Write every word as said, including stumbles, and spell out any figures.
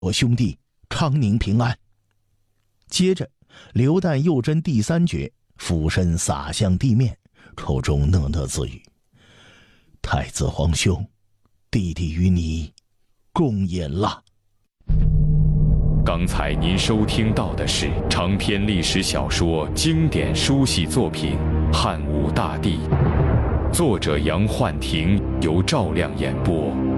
我兄弟康宁平安。接着刘旦又斟第三爵，俯身洒向地面，口中讷讷自语：太子皇兄，弟弟与你共饮了。 刚才您收听到的是长篇历史小说经典书系作品《汉武大帝》，作者杨焕廷，由赵亮演播。